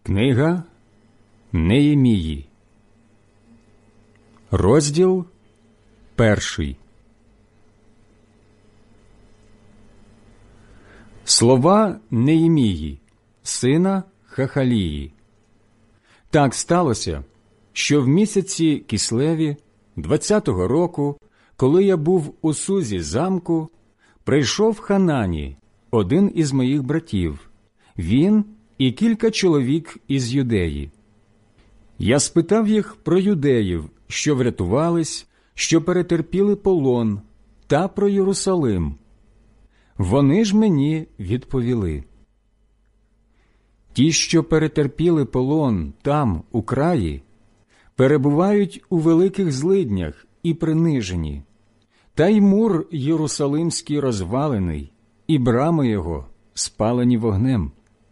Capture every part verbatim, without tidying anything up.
Книга Неємії, розділ перший. Слова Неємії, сина Хахалії. Так сталося, що в місяці Кислеві, двадцятого року, коли я був у Сузі замку, прийшов Ханані, один із моїх братів, він і кілька чоловік із Юдеї. Я спитав їх про юдеїв, що врятувались, що перетерпіли полон, та про Єрусалим. Вони ж мені відповіли: ті, що перетерпіли полон там, у краї, перебувають у великих злиднях і принижені, та й мур Єрусалимський розвалений, і брами його спалені вогнем.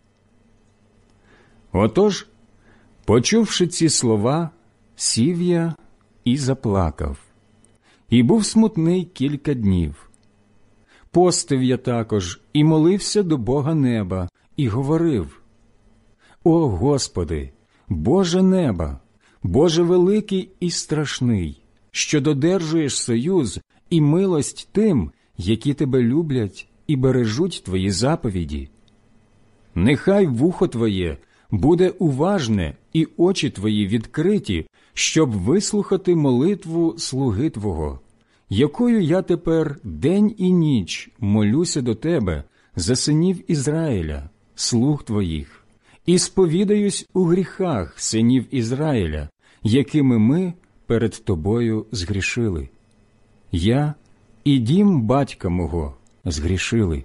Отож, почувши ці слова, сів я і заплакав, і був смутний кілька днів. Постив я також і молився до Бога неба, і говорив: «О Господи, Боже неба, Боже великий і страшний, що додержуєш союз і милость тим, які Тебе люблять і бережуть Твої заповіді. Нехай вухо Твоє буде уважне і очі Твої відкриті, щоб вислухати молитву слуги Твого, якою я тепер день і ніч молюся до Тебе за синів Ізраїля, слуг Твоїх, і сповідаюсь у гріхах синів Ізраїля, якими ми перед Тобою згрішили. Я і дім батька мого згрішили.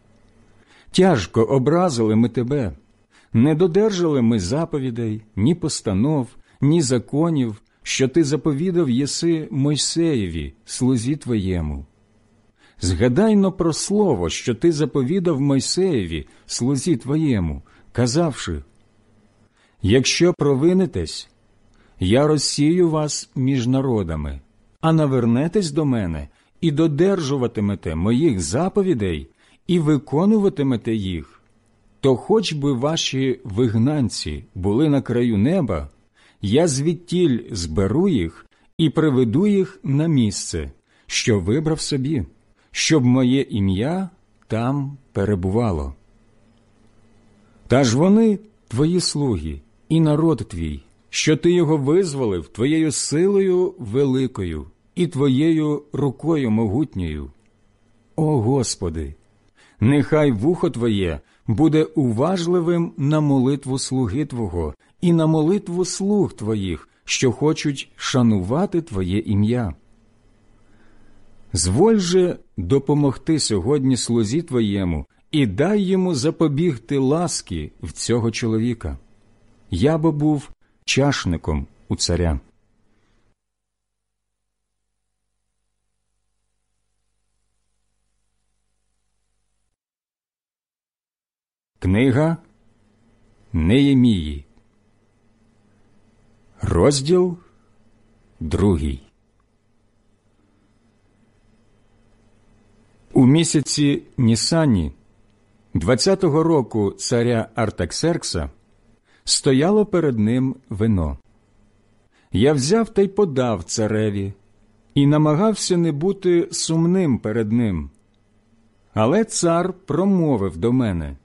Тяжко образили ми Тебе, не додержали ми заповідей, ні постанов, ні законів, що Ти заповідав єси Мойсеєві, слузі Твоєму. Згадай-но про слово, що Ти заповідав Мойсеєві, слузі Твоєму, казавши: якщо провинитесь, я розсію вас між народами, а навернетесь до мене і додержуватимете моїх заповідей і виконуватимете їх, то хоч би ваші вигнанці були на краю неба, я звідтіль зберу їх і приведу їх на місце, що вибрав собі, щоб моє ім'я там перебувало. Та ж вони твої слуги і народ твій, що ти його визволив твоєю силою великою і твоєю рукою могутньою. О Господи, нехай вухо Твоє буде уважливим на молитву слуги Твого і на молитву слуг Твоїх, що хочуть шанувати Твоє ім'я. Зволь же допомогти сьогодні слузі Твоєму і дай йому запобігти ласки в цього чоловіка. Я бо був чашником у царя». Книга Неємії, розділ другий. У місяці Нісані, двадцятого року царя Артаксеркса, стояло перед ним вино. Я взяв та й подав цареві, і намагався не бути сумним перед ним. Але цар промовив до мене: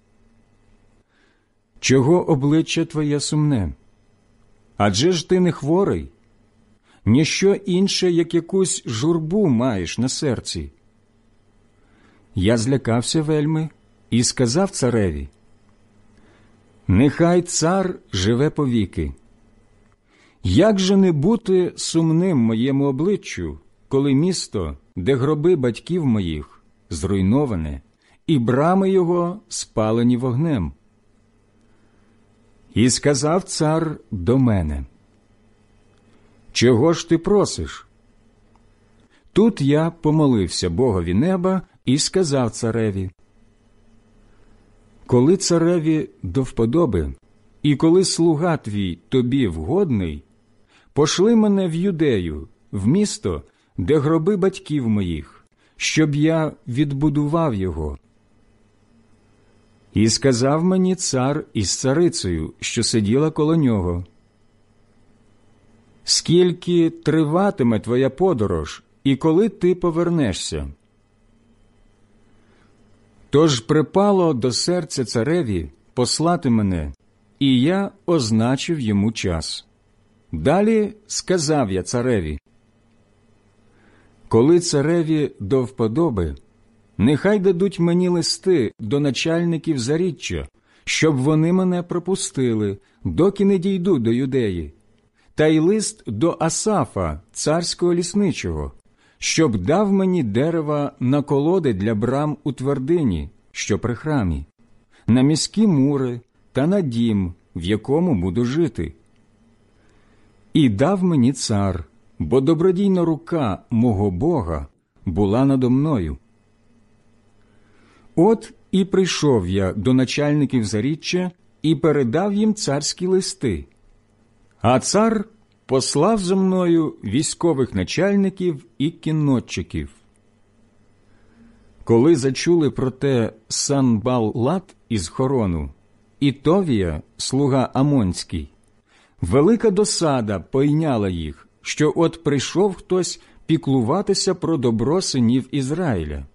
«Чого обличчя твоє сумне? Адже ж ти не хворий? Ніщо інше, як якусь журбу маєш на серці». Я злякався вельми і сказав цареві: «Нехай цар живе повіки. Як же не бути сумним моєму обличчю, коли місто, де гроби батьків моїх, зруйноване, і брами його спалені вогнем?» І сказав цар до мене: «Чого ж ти просиш?» Тут я помолився Богові неба і сказав цареві: «Коли цареві до вподоби, і коли слуга твій тобі вгодний, пошли мене в Юдею, в місто, де гроби батьків моїх, щоб я відбудував його». І сказав мені цар із царицею, що сиділа коло нього: скільки триватиме твоя подорож, і коли ти повернешся? Тож припало до серця цареві послати мене, і я означив йому час. Далі сказав я цареві: коли цареві до вподоби, нехай дадуть мені листи до начальників заріччя, щоб вони мене пропустили, доки не дійду до Юдеї, та й лист до Асафа, царського лісничого, щоб дав мені дерева на колоди для брам у твердині, що при храмі, на міські мури та на дім, в якому буду жити. І дав мені цар, бо добродійна рука мого Бога була надо мною. От і прийшов я до начальників заріччя і передав їм царські листи. А цар послав за мною військових начальників і кіннотчиків. Коли зачули про те Санбаллат із Хорону і Товія, слуга Амонський, велика досада пойняла їх, що от прийшов хтось піклуватися про добро синів Ізраїля.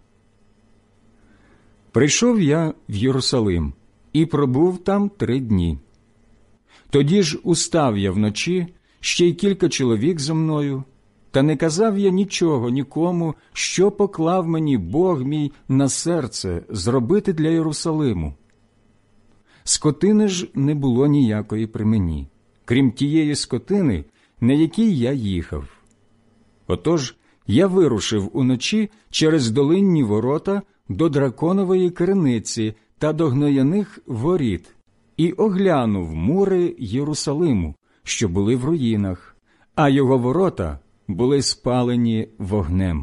Прийшов я в Єрусалим і пробув там три дні. Тоді ж устав я вночі, ще й кілька чоловік зо мною, та не казав я нічого нікому, що поклав мені Бог мій на серце зробити для Єрусалиму. Скотини ж не було ніякої при мені, крім тієї скотини, на якій я їхав. Отож я вирушив уночі через долинні ворота до драконової криниці та до гнояних воріт і оглянув мури Єрусалиму, що були в руїнах, а його ворота були спалені вогнем.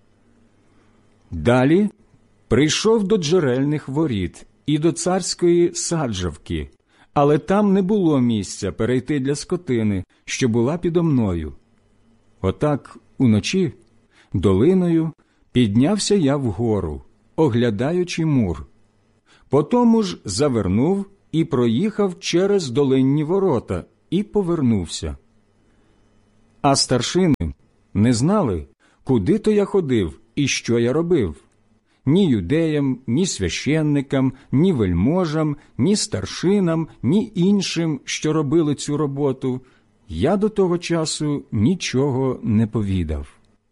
Далі прийшов до джерельних воріт і до царської саджавки, але там не було місця перейти для скотини, що була підо мною. Отак уночі долиною піднявся я вгору, оглядаючи мур. Потому ж завернув і проїхав через долинні ворота і повернувся. А старшини не знали, куди то я ходив і що я робив. Ні юдеям, ні священникам, ні вельможам, ні старшинам, ні іншим, що робили цю роботу, я до того часу нічого не повідав.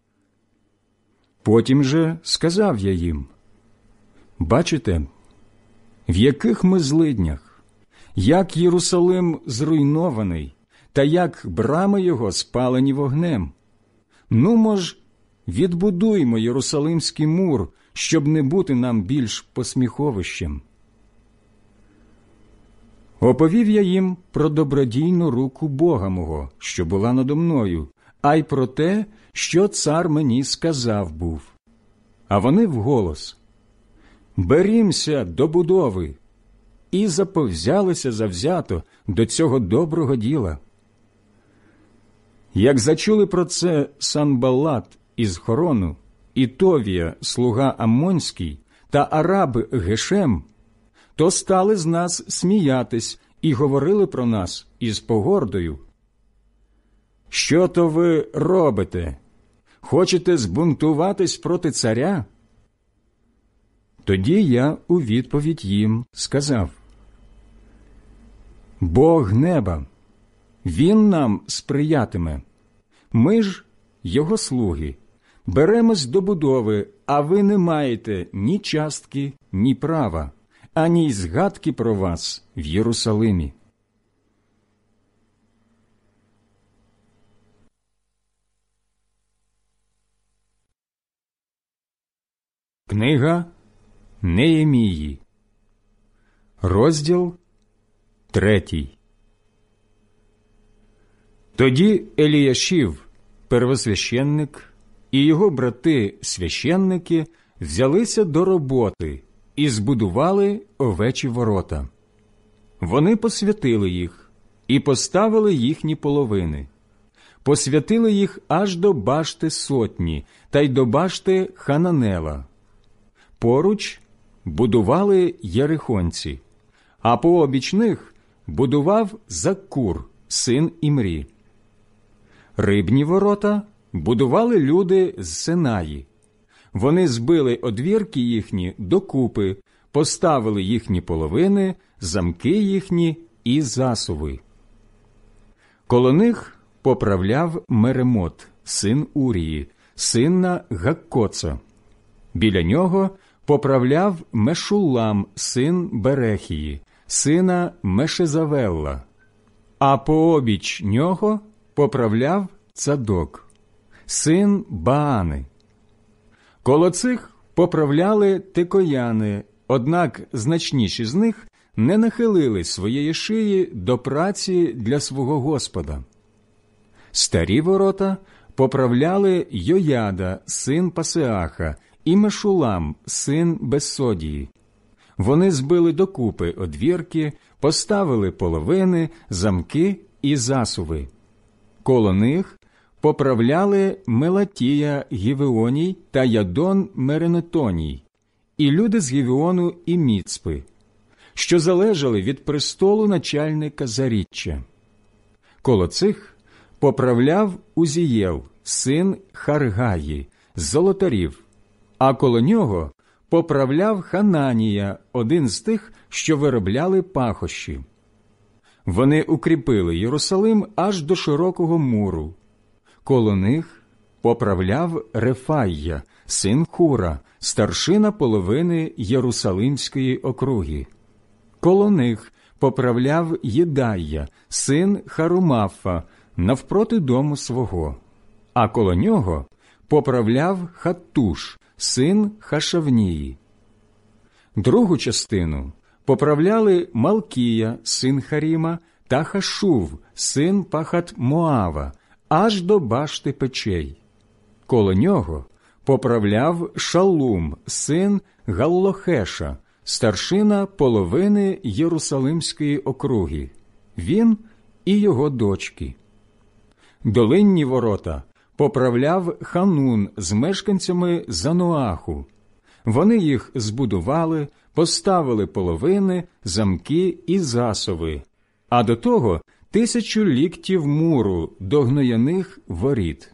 Потім же сказав я їм: бачите, в яких ми злиднях, як Єрусалим зруйнований, та як брами його спалені вогнем. Нумо ж, відбудуймо Єрусалимський мур, щоб не бути нам більш посміховищем. Оповів я їм про добродійну руку Бога мого, що була надо мною, а й про те, що цар мені сказав був. А вони вголос: берімся до будови, і заповзялися завзято до цього доброго діла. Як зачули про це Санбаллат із Хорону, і Товія, слуга Амонський, та араб Гешем, то стали з нас сміятись і говорили про нас із погордою: що то ви робите? Хочете збунтуватись проти царя? Тоді я у відповідь їм сказав: Бог неба, Він нам сприятиме. Ми ж, Його слуги, беремось до будови, а ви не маєте ні частки, ні права, ані й згадки про вас в Єрусалимі. Книга Неємії, розділ третій. Тоді Еліяшів, первосвященник, і його брати-священники взялися до роботи і збудували овечі ворота. Вони посвятили їх і поставили їхні половини. Посвятили їх аж до башти сотні та й до башти Хананела. Поруч будували єрихонці, а пообіч них будував Заккур, син Імрі. Рибні ворота будували люди з Синаї. Вони збили одвірки їхні докупи, поставили їхні половини, замки їхні і засуви. Коло них поправляв Меремот, син Урії, сина Гаккоца. Біля нього поправляв Мешулам, син Берехії, сина Мешезавелла, а пообіч нього поправляв Цадок, син Баани. Коло цих поправляли тикояни, однак значніші з них не нахилили своєї шиї до праці для свого Господа. Старі ворота поправляли Йояда, син Пасеаха, і Мешулам, син Бессодії. Вони збили докупи одвірки, поставили половини, замки і засуви. Коло них поправляли Мелатія Гівеоній та Ядон Меренетоній, і люди з Гівеону і Міцпи, що залежали від престолу начальника заріччя. Коло цих поправляв Узієл, син Харгаї, з золотарів, а коло нього поправляв Хананія, один з тих, що виробляли пахощі. Вони укріпили Єрусалим аж до широкого муру. Коло них поправляв Рефайя, син Хура, старшина половини Єрусалимської округи. Коло них поправляв Єдайя, син Харумафа, навпроти дому свого, а коло нього поправляв Хаттуш, син Хашавнії. Другу частину поправляли Малкія, син Харіма, та Хашув, син Пахат-Моава, аж до башти печей. Коло нього поправляв Шалум, син Галлохеша, старшина половини Єрусалимської округи, він і його дочки. Долинні ворота поправляв Ханун з мешканцями Зануаху. Вони їх збудували, поставили половини, замки і засови, а до того тисячу ліктів муру до гнояних воріт.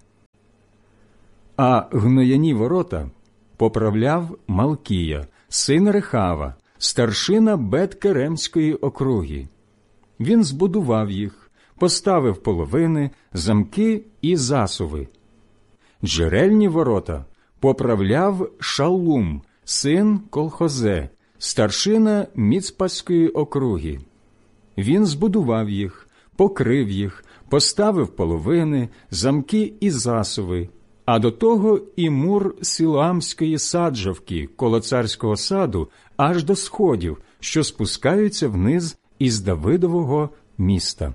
А гнояні ворота поправляв Малкія, син Рехава, старшина Бет-Керемської округи. Він збудував їх, поставив половини, замки і засуви. Джерельні ворота поправляв Шалум, син Колхозе, старшина Міцпаської округи. Він збудував їх, покрив їх, поставив половини, замки і засуви, а до того і мур Сілоамської саджавки коло царського саду аж до сходів, що спускаються вниз із Давидового міста.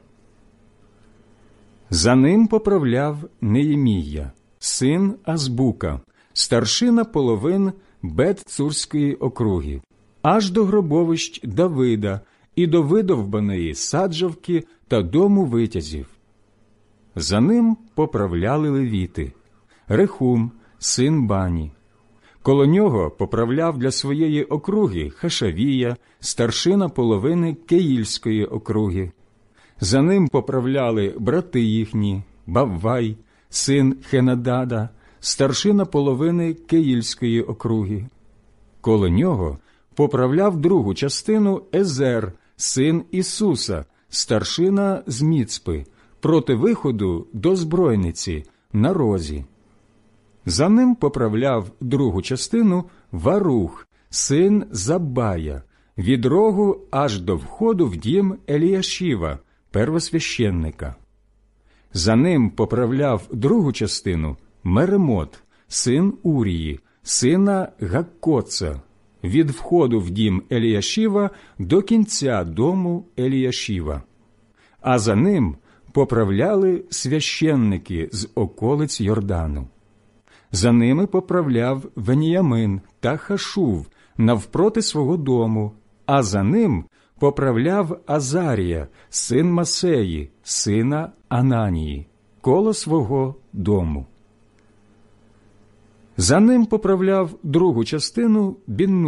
За ним поправляв Неємія, син Азбука, старшина половин Бет-Цурської округи, аж до гробовищ Давида і до видовбаної саджавки та дому витязів. За ним поправляли левіти, Рехум, син Бані. Коло нього поправляв для своєї округи Хашавія, старшина половини Кеїльської округи. За ним поправляли брати їхні, Баввай, син Хенадада, старшина половини Кеїльської округи. Коло нього поправляв другу частину Езер, син Ісуса, старшина з Міцпи, проти виходу до збройниці на розі. За ним поправляв другу частину Варух, син Забая, від рогу аж до входу в дім Еліашіва, первосвященника. За ним поправляв другу частину Меремот, син Урії, сина Гаккоца, від входу в дім Еліашіва до кінця дому Еліашіва. А за ним поправляли священники з околиць Йордану. За ними поправляв Веніямин та Хашув навпроти свого дому, а за ним поправляв Азарія, син Масеї, сина Ананії, коло свого дому. За ним поправляв другу частину Біннуй,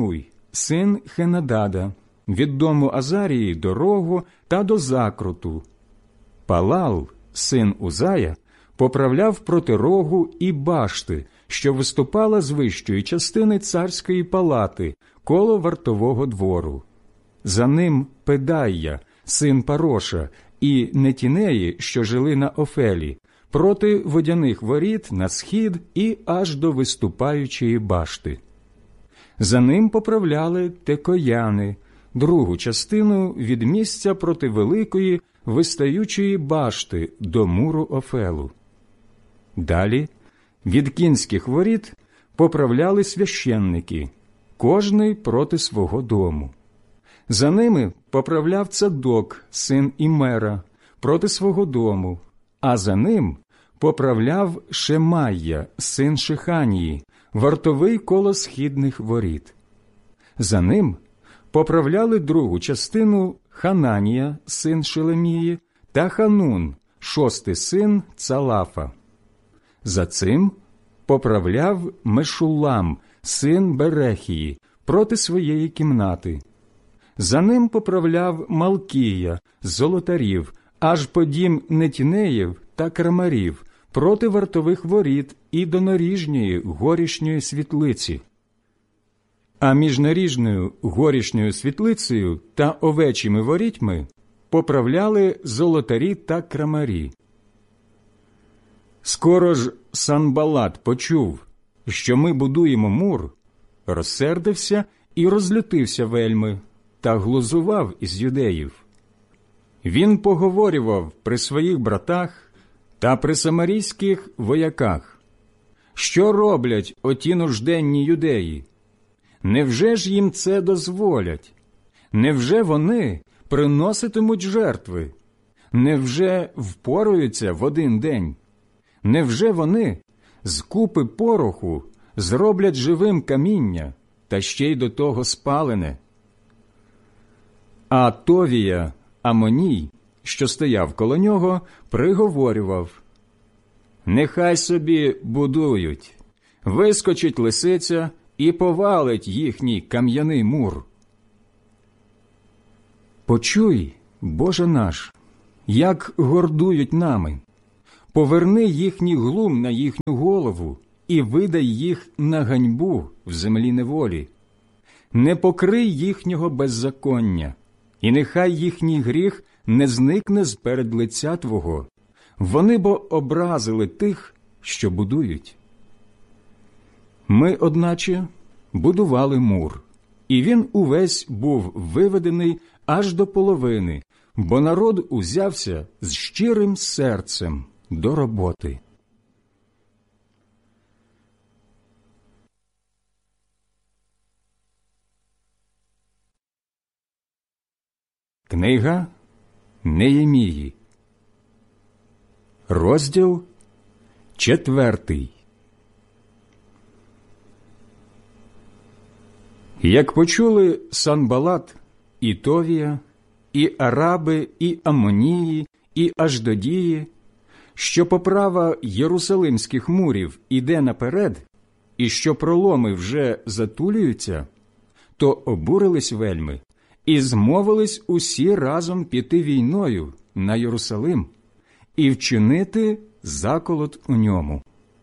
син Хенадада, від дому Азарії до Рогу та до Закруту. Палал, син Узая, поправляв проти Рогу і башти, що виступала з вищої частини царської палати, коло вартового двору. За ним Педайя, син Пароша, і Нетінеї, що жили на Офелі, проти водяних воріт на схід і аж до виступаючої башти. За ним поправляли текояни, другу частину від місця проти великої вистаючої башти до муру Офелу. Далі від кінських воріт поправляли священники, кожний проти свого дому. За ними поправляв Цадок, син Імера, проти свого дому, а за ним поправляв Шемайя, син Шиханії, вартовий коло східних воріт. За ним поправляли другу частину Хананія, син Шелемії, та Ханун, шостий син Цалафа. За цим поправляв Мешулам, син Берехії, проти своєї кімнати. За ним поправляв Малкія з золотарів, аж по дім Нетінеїв та Крамарів, проти вартових воріт і до наріжньої горішньої світлиці. А між наріжною горішньою світлицею та овечими ворітьми поправляли золотарі та крамарі. Скоро ж Санбалат почув, що ми будуємо мур, розсердився і розлютився вельми, та глузував із юдеїв. Він поговорював при своїх братах та при самарійських вояках. Що роблять оті нужденні юдеї? Невже ж їм це дозволять? Невже вони приноситимуть жертви? Невже впораються в один день? Невже вони з купи пороху зроблять живим каміння, та ще й до того спалене? А Товія, Амоній, що стояв коло нього, приговорював: «Нехай собі будують, вискочить лисиця і повалить їхній кам'яний мур». Почуй, Боже наш, як гордують нами. Поверни їхній глум на їхню голову і видай їх на ганьбу в землі неволі. Не покрий їхнього беззаконня, і нехай їхній гріх не зникне з перед лиця Твого. Вони бо образили тих, що будують. Ми, одначе, будували мур, і він увесь був виведений аж до половини, бо народ узявся з щирим серцем до роботи. Книга Неємії, розділ четвертий. Як почули Санбалат, і Товія, і араби, і Амонії, і Аждодії, що поправа єрусалимських мурів іде наперед, і що проломи вже затулюються, то обурились вельми і змовились усі разом піти війною на Єрусалим і вчинити заколот у ньому.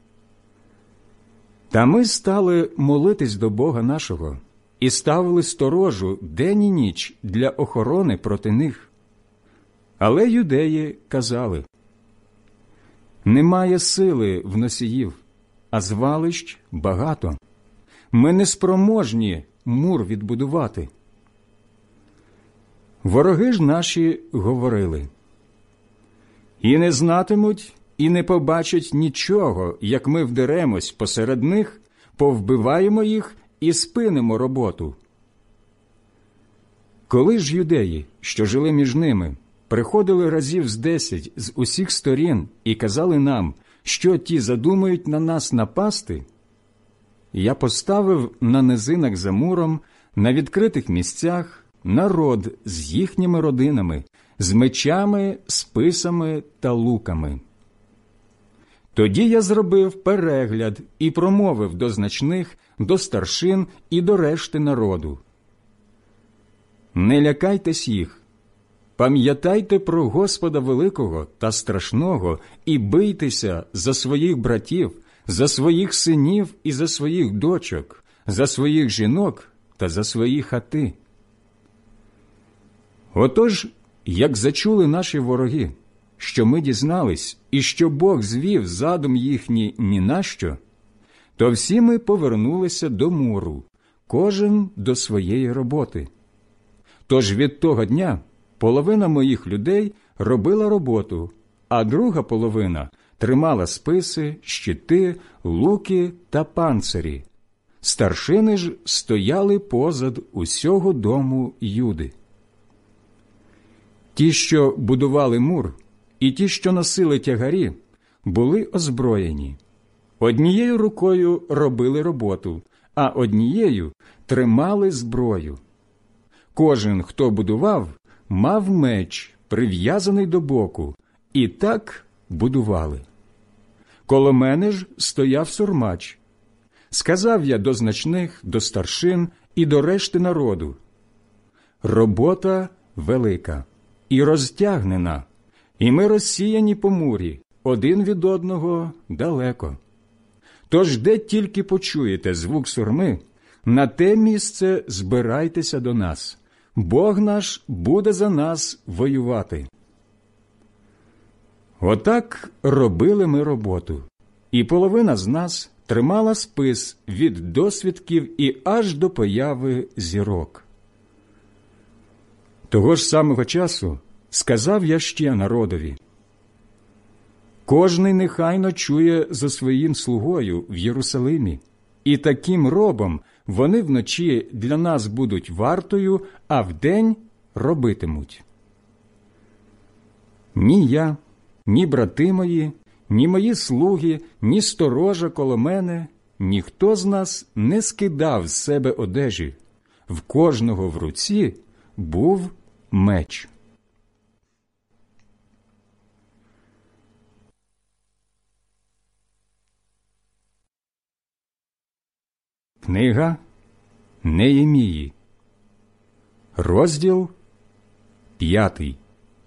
Та ми стали молитись до Бога нашого і ставили сторожу день і ніч для охорони проти них. Але юдеї казали: «Немає сили в носіїв, а звалищ багато. Ми не спроможні мур відбудувати». Вороги ж наші говорили: «І не знатимуть, і не побачать нічого, як ми вдеремось посеред них, повбиваємо їх і спинимо роботу». Коли ж юдеї, що жили між ними, приходили разів з десять з усіх сторін і казали нам, що ті задумають на нас напасти, я поставив на низинах за муром, на відкритих місцях, народ з їхніми родинами, з мечами, списами та луками. Тоді я зробив перегляд і промовив до значних, до старшин і до решти народу, Не лякайтесь їх. Пам'ятайте про Господа великого та страшного і бийтеся за своїх братів, за своїх синів і за своїх дочок, за своїх жінок та за свої хати. Отож, як зачули наші вороги, що ми дізнались, і що Бог звів задум їхній ні на що, то всі ми повернулися до муру, кожен до своєї роботи. Тож від того дня половина моїх людей робила роботу, а друга половина тримала списи, щити, луки та панцирі. Старшини ж стояли позад усього дому Юди. Ті, що будували мур, і ті, що носили тягарі, були озброєні. Однією рукою робили роботу, а однією тримали зброю. Кожен, хто будував, мав меч, прив'язаний до боку, і так будували. Коло мене ж стояв сурмач. Сказав я до значних, до старшин і до решти народу: робота велика і розтягнена, і ми розсіяні по мурі, один від одного далеко. Тож де тільки почуєте звук сурми, на те місце збирайтеся до нас. Бог наш буде за нас воювати. Отак робили ми роботу, і половина з нас тримала спис від досвідків і аж до появи зірок. Того ж самого часу сказав я ще народові: кожний нехай ночує за своїм слугою в Єрусалимі, і таким робом вони вночі для нас будуть вартою, а вдень робитимуть. Ні я, ні брати мої, ні мої слуги, ні сторожа коло мене, ніхто з нас не скидав з себе одежі. В кожного в руці був меч. Книга Неємії, розділ п'ятий.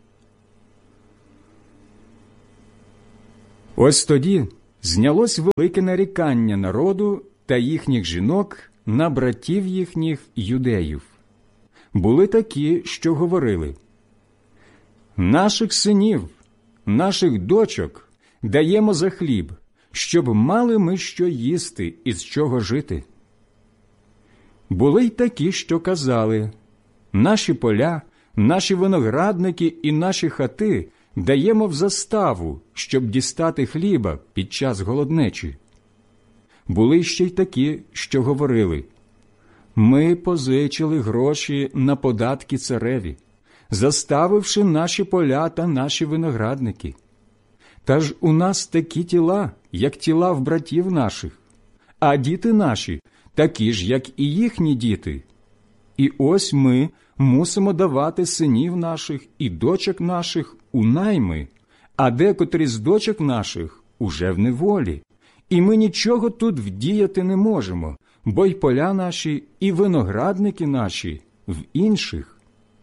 Ось тоді знялось велике нарікання народу та їхніх жінок на братів їхніх юдеїв. Були такі, що говорили: наших синів, наших дочок даємо за хліб, щоб мали ми що їсти і з чого жити. Були й такі, що казали: наші поля, наші виноградники і наші хати даємо в заставу, щоб дістати хліба під час голоднечі. Були ще й такі, що говорили: ми позичили гроші на податки цареві, заставивши наші поля та наші виноградники. Та ж у нас такі тіла, як тіла в братів наших, а діти наші такі ж, як і їхні діти. І ось ми мусимо давати синів наших і дочок наших у найми, а декотрі з дочок наших уже в неволі. І ми нічого тут вдіяти не можемо, бо й поля наші, і виноградники наші в інших.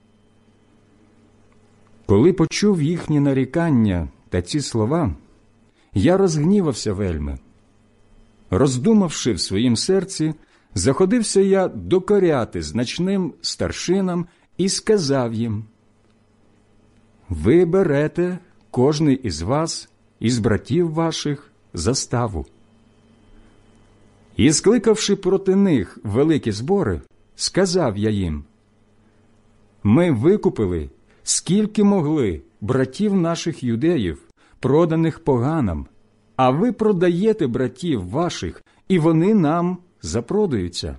Коли почув їхні нарікання та ці слова, я розгнівався вельми. Роздумавши в своїм серці, заходився я докоряти значним старшинам і сказав їм: ви берете, кожний із вас, із братів ваших, заставу. І, скликавши проти них великі збори, сказав я їм: ми викупили, скільки могли, братів наших юдеїв, проданих поганам, а ви продаєте братів ваших, і вони нам запродаються.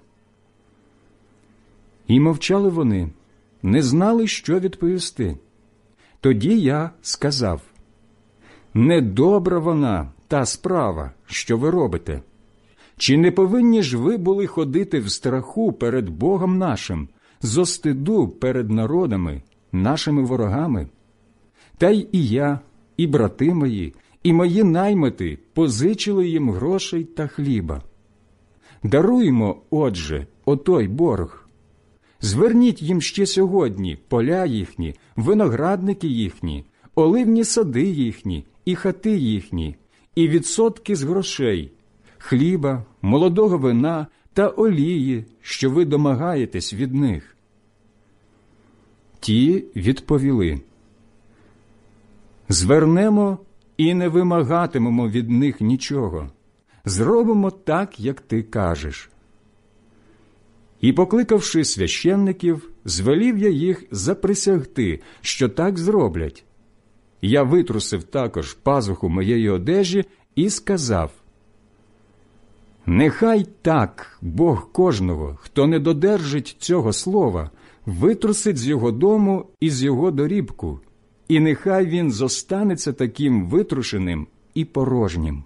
І мовчали вони, не знали, що відповісти. Тоді я сказав: недобра вона, та справа, що ви робите. Чи не повинні ж ви були ходити в страху перед Богом нашим, зо стиду перед народами, нашими ворогами? Та й і я, і брати мої, і мої наймити позичили їм грошей та хліба. Даруймо, отже, отой борг. Зверніть їм ще сьогодні поля їхні, виноградники їхні, оливні сади їхні, і хати їхні, і відсотки з грошей, хліба, молодого вина та олії, що ви домагаєтесь від них. Ті відповіли: звернемо і не вимагатимемо від них нічого. Зробимо так, як ти кажеш. І, покликавши священників, звелів я їх заприсягти, що так зроблять. Я витрусив також пазуху моєї одежі і сказав: нехай так Бог кожного, хто не додержить цього слова, витрусить з його дому і з його дорібку, і нехай він зостанеться таким витрушеним і порожнім.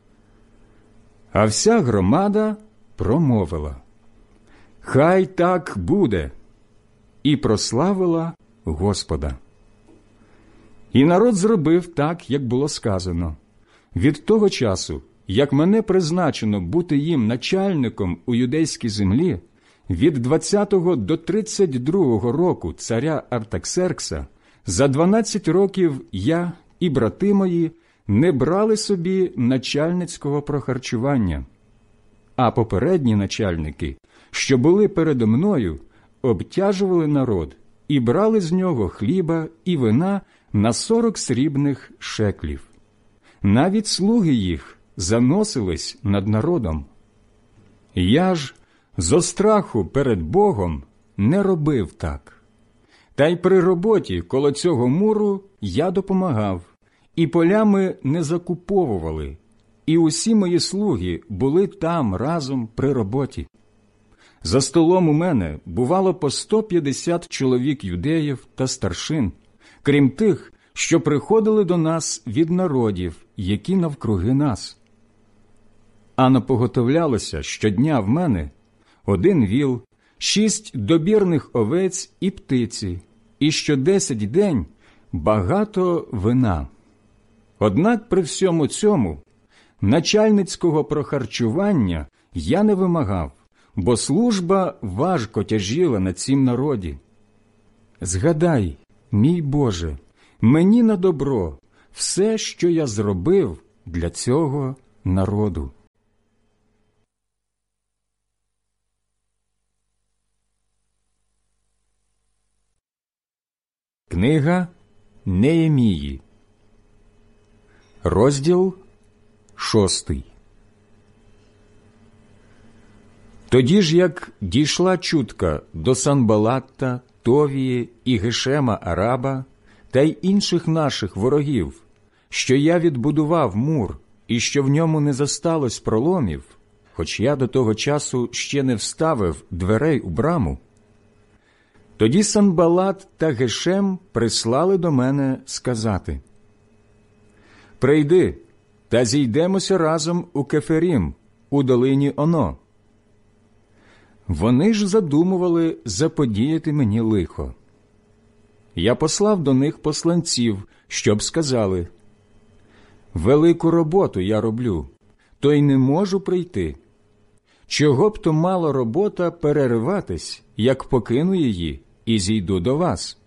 А вся громада промовила: хай так буде, і прославила Господа. І народ зробив так, як було сказано. Від того часу, як мене призначено бути їм начальником у юдейській землі, від двадцятого до тридцять другого року царя Артаксеркса, за дванадцять років я і брати мої не брали собі начальницького прохарчування, а попередні начальники, що були передо мною, обтяжували народ і брали з нього хліба і вина на сорок срібних шеклів. Навіть слуги їх заносились над народом. Я ж зо страху перед Богом не робив так. Та й при роботі коло цього муру я допомагав, і полями не закуповували, і усі мої слуги були там разом при роботі. За столом у мене бувало по сто п'ятдесят чоловік юдеїв та старшин, крім тих, що приходили до нас від народів, які навкруги нас. А напоготовлялося щодня в мене один віл, шість добірних овець і птиці, і що десять день багато вина. Однак при всьому цьому начальницького прохарчування я не вимагав, бо служба важко тяжіла на цім народі. Згадай, мій Боже, мені на добро все, що я зробив для цього народу. Книга Неємії, розділ шостий. Тоді ж, як дійшла чутка до Санбалата, Товії і Гешема Араба та й інших наших ворогів, що я відбудував мур і що в ньому не засталось проломів, хоч я до того часу ще не вставив дверей у браму, тоді Санбалат та Гешем прислали до мене сказати: «Прийди та зійдемося разом у Кеферім, у долині Оно». Вони ж задумували заподіяти мені лихо. Я послав до них посланців, щоб сказали: «Велику роботу я роблю, то й не можу прийти. Чого б то мала робота перериватись, як покину її і зійду до вас?»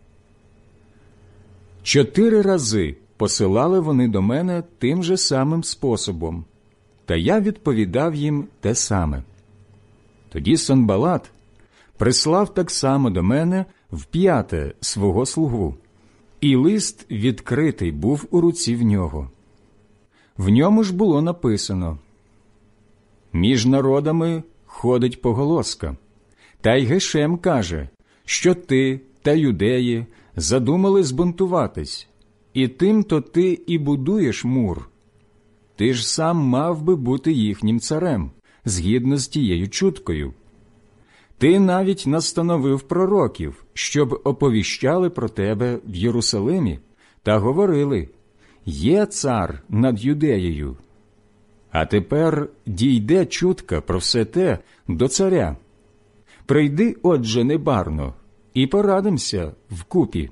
Чотири рази посилали вони до мене тим же самим способом, та я відповідав їм те саме. Тоді Санбалат прислав так само до мене вп'яте свого слугу, і лист відкритий був у руці в нього. В ньому ж було написано: «Між народами ходить поголоска, та й Гешем каже, що ти та юдеї задумали збунтуватись, і тим-то ти і будуєш мур. Ти ж сам мав би бути їхнім царем, згідно з тією чуткою. Ти навіть настановив пророків, щоб оповіщали про тебе в Єрусалимі та говорили: є цар над Юдеєю. А тепер дійде чутка про все те до царя. Прийди, отже, небарно, і порадимся вкупі».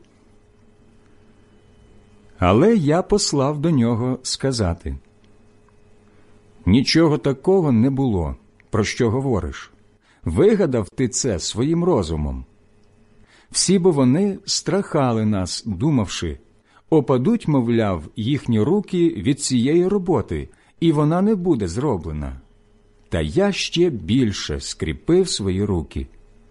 Але я послав до нього сказати: «Нічого такого не було, про що говориш. Вигадав ти це своїм розумом? Всі бо вони страхали нас, думавши, опадуть, мовляв, їхні руки від цієї роботи, і вона не буде зроблена. Та я ще більше скріпив свої руки.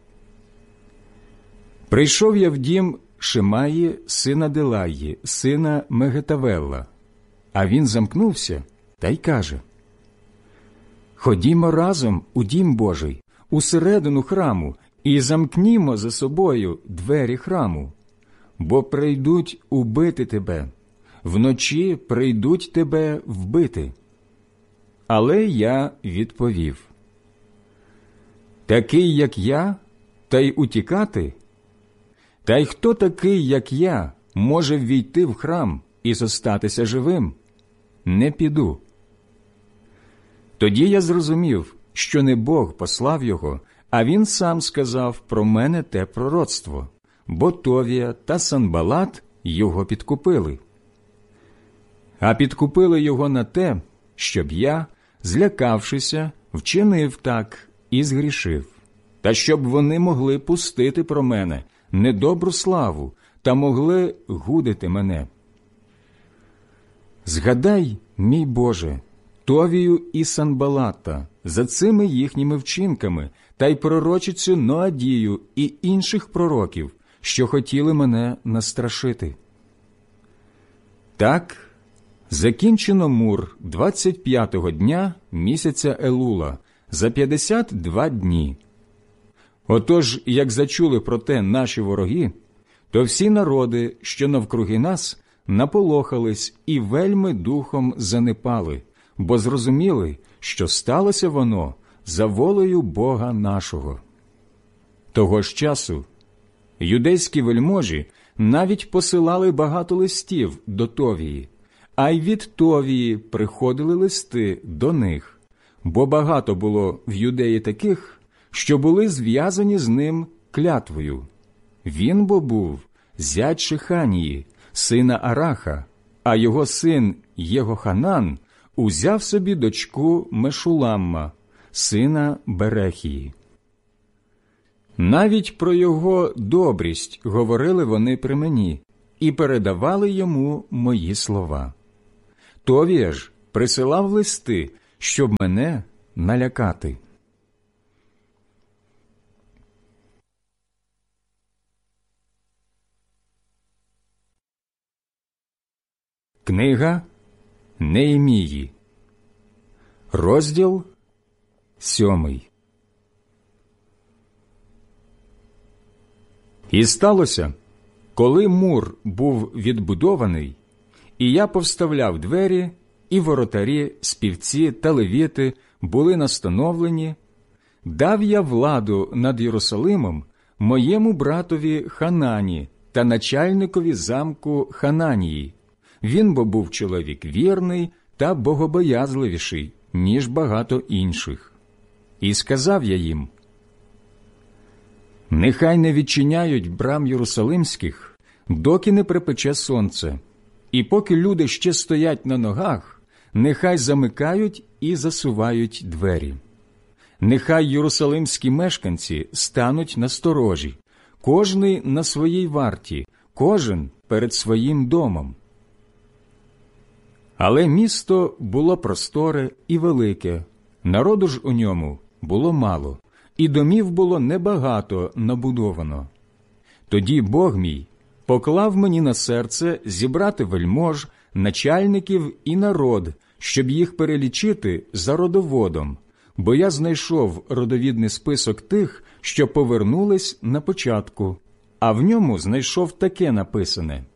Прийшов я в дім Шимаї, сина Делаї, сина Мегетавелла, а він замкнувся та й каже: «Ходімо разом у дім Божий, усередину храму, і замкнімо за собою двері храму, бо прийдуть убити тебе, вночі прийдуть тебе вбити». Але я відповів: «Такий, як я, та й утікати? Та й хто такий, як я, може ввійти в храм і зостатися живим? Не піду». Тоді я зрозумів, що не Бог послав його, а він сам сказав про мене те пророцтво, бо Товія та Санбалат його підкупили. А підкупили його на те, щоб я, злякавшися, вчинив так і згрішив, та щоб вони могли пустити про мене недобру славу та могли гудити мене. Згадай, мій Боже, Товію і Санбалата за цими їхніми вчинками та й пророчицю Ноадію і інших пророків, що хотіли мене настрашити. Так, закінчено мур двадцять п'ятого дня місяця Елула за п'ятдесят два дні. Отож, як зачули про те наші вороги, то всі народи, що навкруги нас, наполохались і вельми духом занепали, бо зрозуміли, що сталося воно за волею Бога нашого. Того ж часу юдейські вельможі навіть посилали багато листів до Товії, а й від Товії приходили листи до них, бо багато було в Юдеї таких, що були зв'язані з ним клятвою. Він бо був зять Шиханії, сина Араха, а його син Єгоханан узяв собі дочку Мешуламма, сина Берехії. Навіть про його добрість говорили вони при мені і передавали йому мої слова. Товія ж присилав листи, щоб мене налякати. Книга Неємії, розділ сьомий. І сталося, коли мур був відбудований, і я повставляв двері, і воротарі, співці та левіти були настановлені, дав я владу над Єрусалимом моєму братові Ханані та начальникові замку Хананії. Він бо був чоловік вірний та богобоязливіший, ніж багато інших. І сказав я їм: «Нехай не відчиняють брам Єрусалимських, доки не припече сонце, і поки люди ще стоять на ногах, нехай замикають і засувають двері. Нехай єрусалимські мешканці стануть на сторожі, кожний на своїй варті, кожен перед своїм домом». Але місто було просторе і велике, народу ж у ньому було мало, і домів було небагато набудовано. Тоді Бог мій поклав мені на серце зібрати вельмож, начальників і народ, щоб їх перелічити за родоводом, бо я знайшов родовідний список тих, що повернулись на початку, а в ньому знайшов таке написане: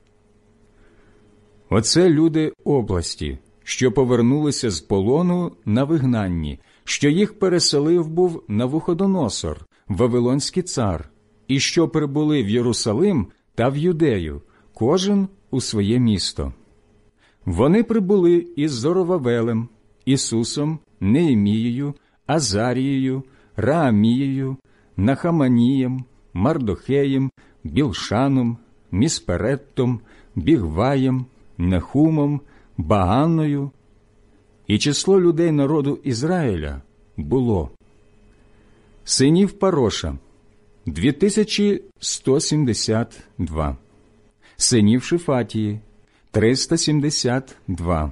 «Оце люди області, що повернулися з полону на вигнанні, що їх переселив був Навуходоносор, Вавилонський цар, і що прибули в Єрусалим та в Юдею, кожен у своє місто. Вони прибули із Зоровавелем, Ісусом, Неємією, Азарією, Раамією, Нахаманієм, Мардохеєм, Білшаном, Міспереттом, Бігваєм, Нехумом, Баанною, і число людей народу Ізраїля було Синів Пароша – дві тисячі сто сімдесят два. Синів Шифатії – триста сімдесят два.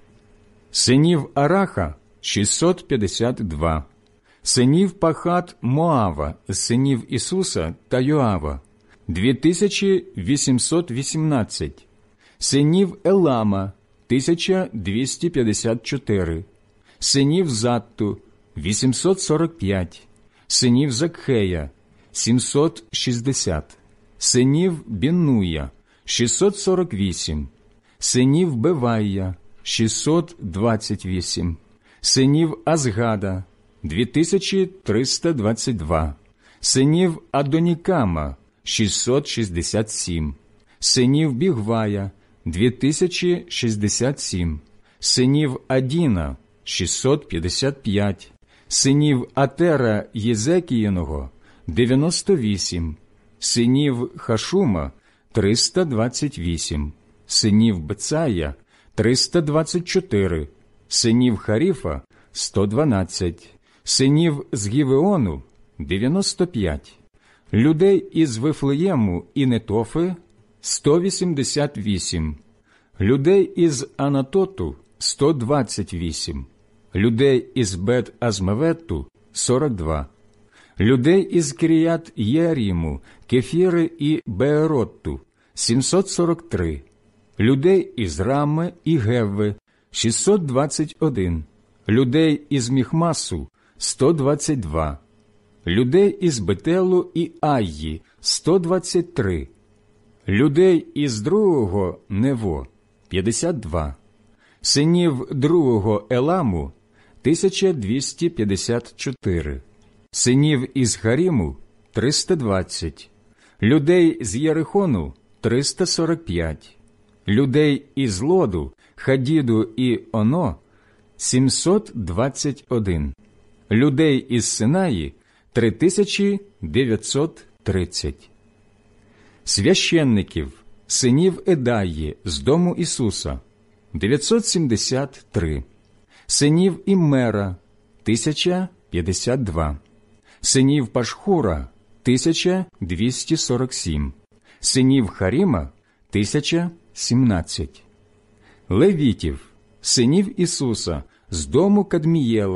Синів Араха – шістсот п'ятдесят два. Синів Пахат Моава з синів Ісуса та Йоава – дві тисячі вісімсот вісімнадцять. Синів Елама – тисяча двісті п'ятдесят чотири. Синів Затту – вісімсот сорок п'ять. Синів Закхея – сімсот шістдесят. Синів Біннуя – шістсот сорок вісім. Синів Бевая – шістсот двадцять вісім. Синів Азгада – дві тисячі триста двадцять два. Синів Адонікама – шістсот шістдесят сім. Синів Бігвая – дві тисячі шістдесят сім. Синів Адіна – шістсот п'ятдесят п'ять. Синів Атера Єзекіїного – дев'яносто вісім. Синів Хашума – триста двадцять вісім. Синів Бецая – триста двадцять чотири. Синів Харіфа – сто дванадцять. Синів з Гівеону – дев'яносто п'ять. Людей із Вифлеєму і Нетофи – сто вісімдесят вісім. Людей із Анатоту – сто двадцять вісім. Людей із Бет-Азмаветту – сорок два. Людей із Кіріят Єаріму, Кефіри і Бееротту – сімсот сорок три. Людей із Рами і Гевви – шістсот двадцять один. Людей із Міхмасу – сто двадцять два. Людей із Бетелу і Айї – сто двадцять три. Людей із другого Нево – п'ятдесят два. Синів другого Еламу – тисяча двісті п'ятдесят чотири. Синів із Харіму – триста двадцять. Людей з Єрихону – триста сорок п'ять. Людей із Лоду, Хадіду і Оно – сімсот двадцять один. Людей із Синаї – три тисячі дев'ятсот тридцять. Священників, синів Едаї з дому Ісуса – дев'ятсот сімдесят три. Синів Іммера – тисяча п'ятдесят два. Синів Пашхура – тисяча двісті сорок сім. Синів Харіма – тисяча сімнадцять. Левітів, синів Ісуса з дому Кадмієла